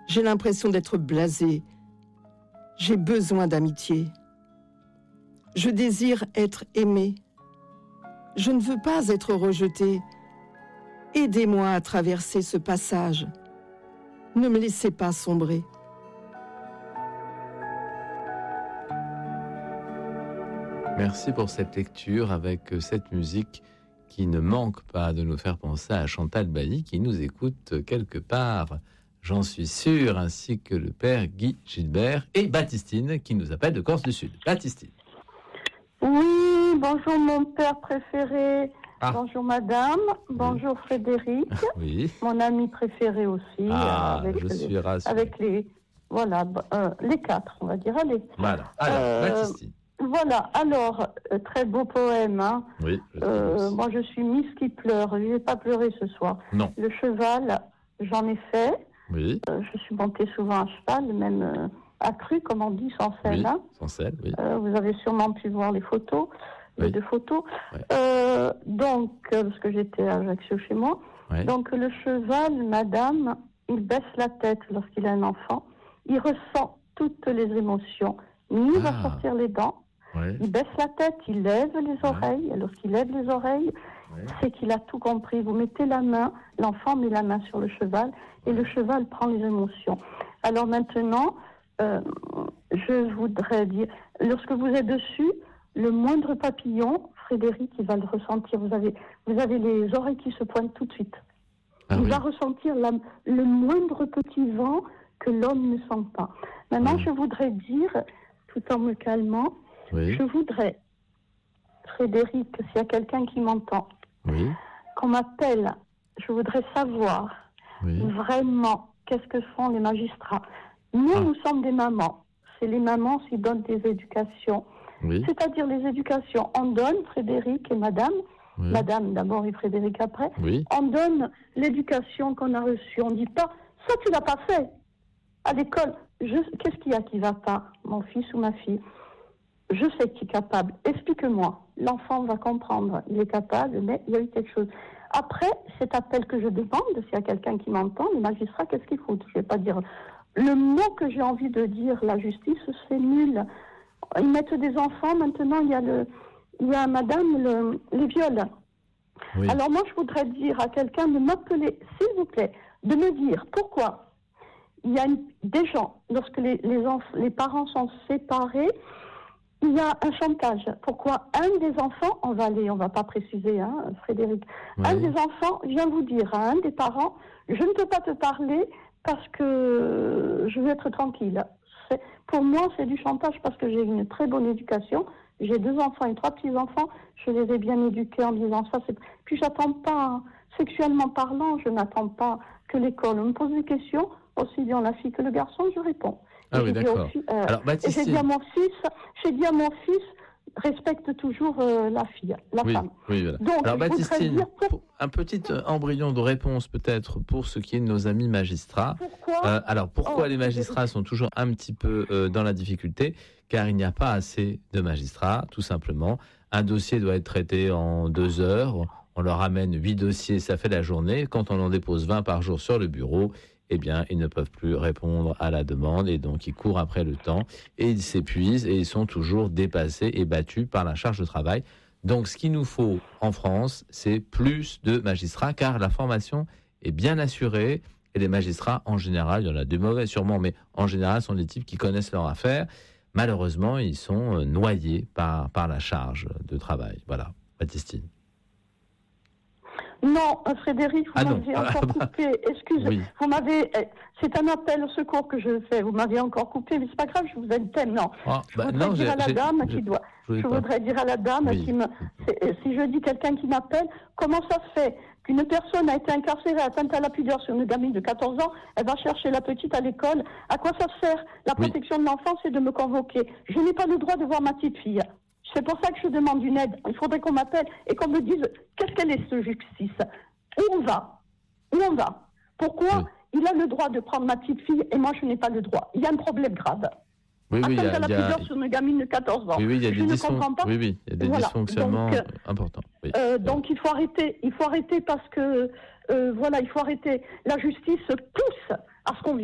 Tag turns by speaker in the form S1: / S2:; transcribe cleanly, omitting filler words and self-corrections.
S1: J'ai l'impression d'être blasée. J'ai besoin d'amitié. Je désire être aimée. Je ne veux pas être rejetée. Aidez-moi à traverser ce passage. Ne me laissez pas sombrer.
S2: Merci pour cette lecture avec cette musique qui ne manque pas de nous faire penser à Chantal Bailly qui nous écoute quelque part, j'en suis sûr, ainsi que le père Guy Gilbert et Baptistine qui nous appelle de Corse du Sud. Baptistine.
S3: Oui, bonjour mon père préféré, bonjour madame, bonjour Frédéric, mon ami préféré aussi, avec les quatre, on va dire, allez.
S2: Voilà, alors Baptistine.
S3: Voilà, alors, très beau poème, hein.
S2: Oui.
S3: Moi je suis Miss qui pleure, je vais pas pleurer ce soir.
S2: Non.
S3: Le cheval, j'en ai fait.
S2: Oui.
S3: Je suis montée souvent à cheval, même accru, comme on dit, sans selle.
S2: Oui,
S3: hein.
S2: sans selle, oui.
S3: Vous avez sûrement pu voir les photos, les deux photos.
S2: Ouais.
S3: Donc, parce que j'étais à Ajaccio chez moi.
S2: Ouais.
S3: Donc, le cheval, madame, il baisse la tête lorsqu'il a un enfant. Il ressent toutes les émotions. Il va sortir les dents.
S2: Ouais.
S3: Il baisse la tête, il lève les oreilles. Et lorsqu'il lève les oreilles, c'est qu'il a tout compris. Vous mettez la main, l'enfant met la main sur le cheval et le cheval prend les émotions. Alors maintenant, je voudrais dire, lorsque vous êtes dessus, le moindre papillon, Frédéric, il va le ressentir. Vous avez les oreilles qui se pointent tout de suite. Il va ressentir le moindre petit vent que l'homme ne sent pas. Maintenant, je voudrais dire, tout en me calmant, je voudrais, Frédéric, s'il y a quelqu'un qui m'entend, qu'on m'appelle, je voudrais savoir vraiment qu'est-ce que font les magistrats. Nous sommes des mamans. C'est les mamans qui donnent des éducations. C'est-à-dire les éducations. On donne, Frédéric et madame, madame d'abord et Frédéric après, on donne l'éducation qu'on a reçue. On ne dit pas, ça tu l'as pas fait. À l'école, qu'est-ce qu'il y a qui va pas, mon fils ou ma fille? Je sais qu'il est capable. Explique-moi. L'enfant va comprendre. Il est capable, mais il y a eu quelque chose. Après, cet appel que je demande, s'il y a quelqu'un qui m'entend, les magistrats, qu'est-ce qu'ils foutent? Je ne vais pas dire... Le mot que j'ai envie de dire, la justice, c'est nul. Ils mettent des enfants, maintenant, il y a madame, les viols. Alors moi, je voudrais dire à quelqu'un de m'appeler, s'il vous plaît, de me dire pourquoi il y a des gens, lorsque les parents sont séparés, il y a un chantage. Pourquoi un des enfants, on va pas préciser, hein, Frédéric, un des enfants vient vous dire à un des parents, je ne peux pas te parler parce que je veux être tranquille. Pour moi, c'est du chantage parce que j'ai une très bonne éducation. J'ai 2 enfants et 3 petits-enfants. Je les ai bien éduqués en disant ça. Puis j'attends pas, sexuellement parlant, je n'attends pas que l'école me pose des questions. Aussi bien la fille que le garçon, je réponds.
S2: Ah oui, d'accord. Alors, Baptistine...
S3: J'ai dit à mon fils, respecte toujours la femme.
S2: Oui, voilà.
S3: Donc,
S2: alors, Baptistine, un petit embryon de réponse peut-être pour ce qui est de nos amis magistrats. Pourquoi les magistrats sont toujours un petit peu dans la difficulté? Car il n'y a pas assez de magistrats, tout simplement. Un dossier doit être traité en 2 heures. On leur amène 8 dossiers, ça fait la journée. Quand on en dépose 20 par jour sur le bureau, eh bien, ils ne peuvent plus répondre à la demande et donc ils courent après le temps et ils s'épuisent et ils sont toujours dépassés et battus par la charge de travail. Donc, ce qu'il nous faut en France, c'est plus de magistrats car la formation est bien assurée et les magistrats, en général, il y en a des mauvais sûrement, mais en général, sont des types qui connaissent leur affaire. Malheureusement, ils sont noyés par la charge de travail. Voilà, Baptistine.
S3: Non, Frédéric, vous m'avez encore coupé. Excusez, vous m'avez. C'est un appel au secours que je fais. Vous m'avez encore coupé, mais c'est pas grave, je vous aime tellement. Je voudrais dire à la dame qui doit. Je voudrais dire à la dame qui me. Si je dis quelqu'un qui m'appelle, comment ça se fait qu'une personne a été incarcérée, atteinte à la pudeur sur une gamine de 14 ans, elle va chercher la petite à l'école. À quoi ça sert? La protection de l'enfant, c'est de me convoquer. Je n'ai pas le droit de voir ma petite fille. C'est pour ça que je demande une aide. Il faudrait qu'on m'appelle et qu'on me dise qu'est-ce qu'elle est, ce justice. Où on va? Pourquoi il a le droit de prendre ma petite fille et moi je n'ai pas le droit? Il y a un problème grave.
S2: Il y a
S3: la pudeur sur une gamine de 14 ans.
S2: il y a
S3: des
S2: dysfonctionnements importants.
S3: Donc il faut arrêter. Il faut arrêter parce que il faut arrêter. La justice pousse à ce qu'on